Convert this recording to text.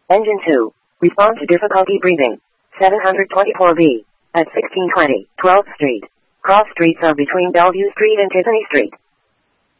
Engine 2. Respond to difficulty breathing. 724B. At 1620 12th Street. Cross streets are between Bellevue Street and Tiffany Street.